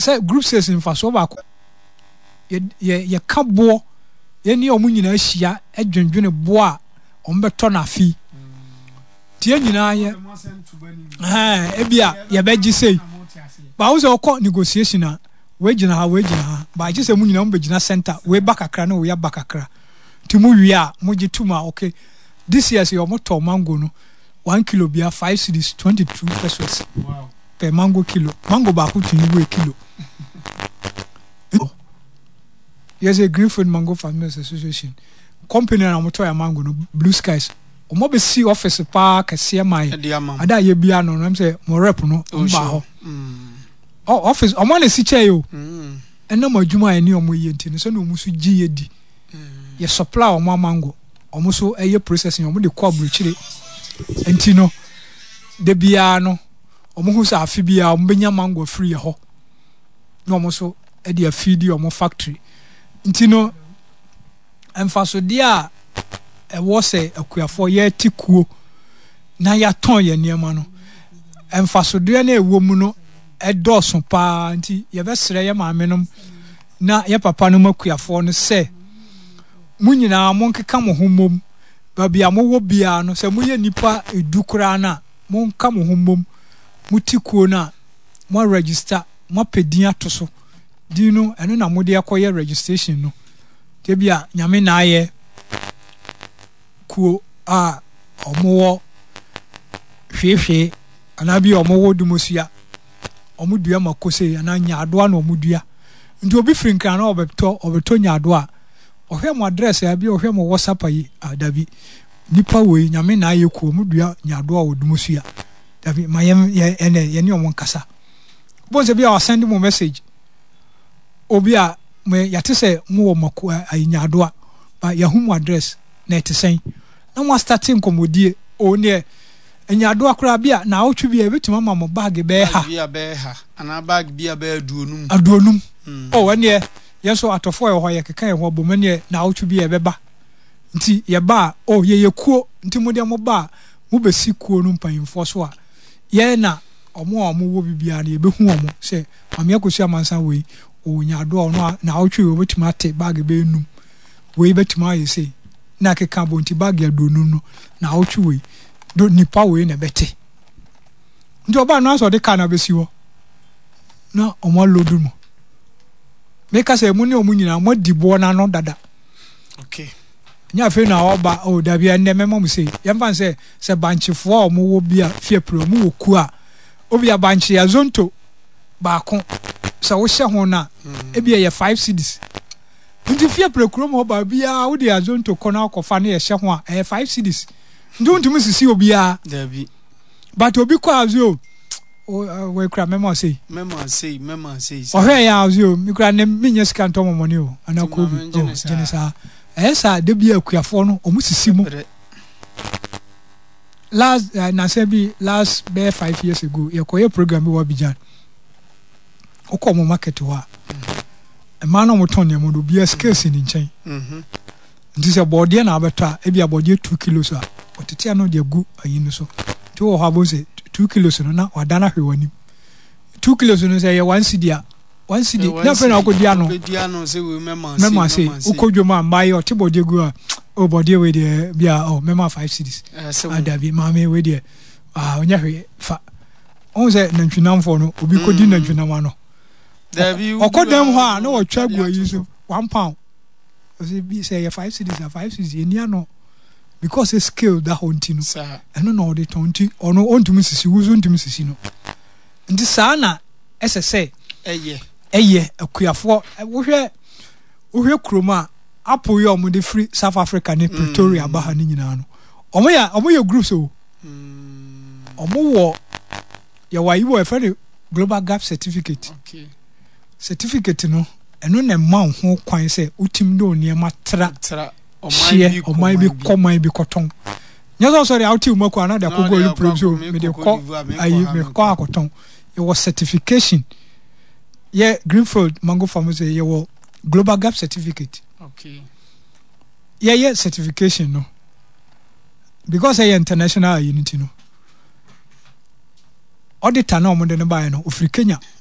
say group sales in fa so ba ko ye ka bo ye ni omu nyina ahia adwendwene bo a ombeto na afi tie nyina ye ebia ye beji sei ba wo so ko negotiation a we gina ha ba ji se mu nyina mo begina center we bakakra na we ya bakakra ti mu wi a mo ji tuma okay this year say omo to mango no 1 kilo bia 5 cedis 22 pesos wow per mango kilo mango ba ko tuni we kilo yes a Greenfield Mango Farmers Association company na moto ya mango no Blue Skies omo be see office pa kase mai ada ye bia no na say mo rep no mba ho office omo na si che yo ena mo adwuma ani omo ye ntino so na omo so gi ye di ye supply omo mango omo so eye processing omo de kwa bruchire ntino de bia no omo hu sa afi bia omo benya mango free ho no omo so e de afidi omo factory ntino emfaso dia e wo se akuafo ye tikuo na ya ton ye niema no emfaso dia na ewo mu no edoso pa nti ye besere ye maamenom na ye papa no makuafo no se munyina mo nkeka mo homom ba bia mo wo bia no se moye nipa edukura na mo nka mo homom mutikuo na mo register mo pedin atoso dino eno na mode akoye registration no te bia nyame na aye kuo a omo hwehwe ana bi omo wo dumosua omo dua makose ana nyaado na omo dua nti obi frinka na obeto nyaado a ohwe mo address ya bi ohwe mo WhatsApp yi adabi nipa we nyame na aye kuo omo dua nyaado a odumosua dabi mayem ye ne omo nkasa bonze bia o send mo message obi a me yate se mo wo mako ayinyaado a ba yahumu address na etesen na mo starting komodie o ne enyaado akura bia na awotwe bia betuma ma mo bag be ha ana bag bia be aduonum o wane yeso atofo ye ho ye keka ye ho bomane na awotwe bia beba nti ye ba o ye yekuo nti mo de mo ba mo besi kuo no mpanyimfo so a ye na omo wo bibia na ye behu omo se mame akosi amansa we o nyaado no na awotwe we betuma ate bag be enum we betuma ye sei na keka bonti bag ya duonum no na awotwe we do nipa we na bete nti oba no aso de kana besi wo na omo lodu mo meka se mu ne omu nyina mo dibo na no dada okay nya fe na oba o da bia ne memo mu sei yemfa se banchefo omo wo bia fie pro mu woku a obi a banche ya zonto ba ko se wo hye ho na e bia ye 5 cedis nti fie pro kro mo ba bia wo de azonto kona akofa na ye hye ho a 5 cedis nti mu sisi obi a dabi but obi kwa azio we kra memo sei ohwe ya azio mi kra ne minya sika nto momoni o anako bi jenesa esa de bia akuafo no omusisi mu last na say bi last 5 years ago ye koye program wa Abidjan okọ mo market wa e ma no mo ton ne mo do bia skills ni nchen nti se body na abeta e bia body 2 kilos a otete no de gu ayin so ti wo ha bo se 2 kilos no na wadana hwewani 2 kilos no se ye 1 cedi na fe na okodia no se we mema se ukodwoma mai oti body gu a o body we de bia o mema 5 cedis adabi mama we de onya hwe fa on se nantwinamfo no obi kodi nantwinama no dabi okodem ho a na watwa gu ayi so 1 pound o se bi se ye 5 cedis enia no because it's skill that hontino eno no de tonti ono ontumi sisi wuzu ontumi sisi no nti sana sse eye akuafo wohwe kroma apo ye omo de free South Africa ne Pretoria ba ha ni nyina no omo ye groups o omo wo ye wa yiwo e fa global gap certificate okay certificate no eno na ma ho kwan se utim do ne ma tra omai bi komai bi koton nyazo sorry outi umako another kogo you promise me de ko ayi me ko akoton it was certification yeah Greenfield Mango Farmers ye wo global gap certificate okay yeah certification no because I international unity no auditor na omo de no buy no ofri Kenya